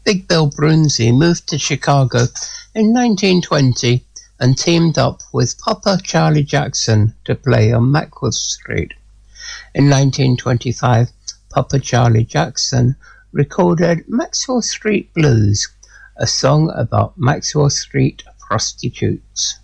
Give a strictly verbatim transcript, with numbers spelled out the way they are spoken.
Big Bill Broonzy moved to Chicago in nineteen twenty and teamed up with Papa Charlie Jackson to play on Maxwell Street. In nineteen twenty-five, Papa Charlie Jackson recorded Maxwell Street Blues, a song about Maxwell Street prostitutes.